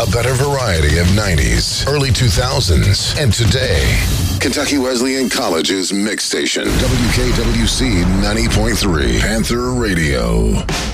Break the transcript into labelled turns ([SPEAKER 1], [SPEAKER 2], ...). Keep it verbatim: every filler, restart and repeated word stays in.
[SPEAKER 1] A better variety of nineties, early two thousands, and today. Kentucky Wesleyan College's mix station, W K W C ninety point three, Panther Radio.